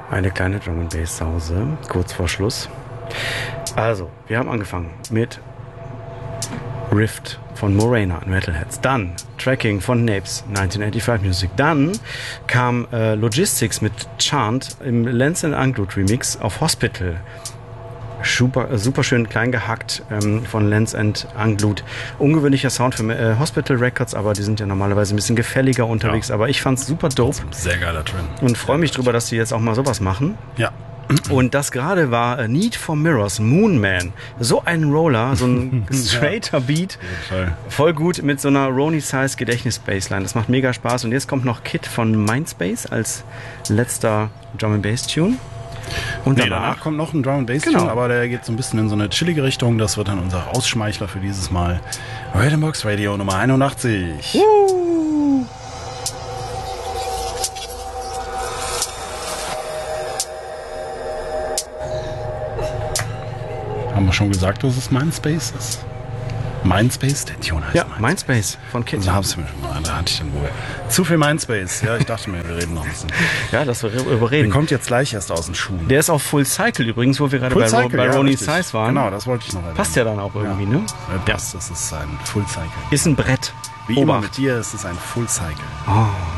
Eine kleine Drum and Bass Sause, kurz vor Schluss. Also, wir haben angefangen mit Rift von Morena und Metalheads. Dann Tracking von Napes, 1985 Music. Dann kam Logistics mit Chant im Lens & Unglued Remix auf Hospital. Super schön klein gehackt von Lens & Unglued. Ungewöhnlicher Sound für Hospital Records, aber die sind ja normalerweise ein bisschen gefälliger unterwegs. Ja. Aber ich fand's super dope. Sehr geiler Trend. Und freue mich drüber, dass die jetzt auch mal sowas machen. Ja. Und das gerade war Need for Mirrors, Moon Man. So ein Roller, so ein straighter Beat. Voll gut mit so einer Ronnie-Size Gedächtnis-Bassline. Das macht mega Spaß. Und jetzt kommt noch Kid von Mindspace als letzter Drum-and-Bass-Tune. Und danach kommt noch ein Drum-and-Bass-Tune, aber der geht so ein bisschen in so eine chillige Richtung. Das wird dann unser Ausschmeichler für dieses Mal. Rhythm Box Radio Nummer 81. Haben wir schon gesagt, dass es Mindspace ist? Mindspace? Der Tune heißt Mindspace von Kid. Da hatte ich dann wohl. Zu viel Mindspace. Ja, ich dachte mir, wir reden noch ein bisschen. Ja, dass wir überreden. Der kommt jetzt gleich erst aus den Schuhen. Der ist auf Full Cycle übrigens, wo wir gerade bei Ronnie Size waren. Genau, das wollte ich noch erwähnen. Passt ja dann auch irgendwie, ne? Passt, das ist ein Full Cycle. Ist ein Brett. Wie immer mit dir ist es ein Full Cycle. Oh.